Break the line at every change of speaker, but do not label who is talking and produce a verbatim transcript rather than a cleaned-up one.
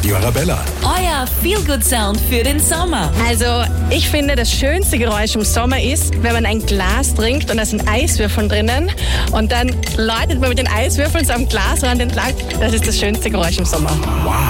Radio Arabella.
Euer Feel-Good-Sound für den Sommer.
Also, ich finde, das schönste Geräusch im Sommer ist, wenn man ein Glas trinkt und da sind Eiswürfel drinnen und dann läutet man mit den Eiswürfeln so am Glasrand entlang. Das ist das schönste Geräusch im Sommer.
Wow.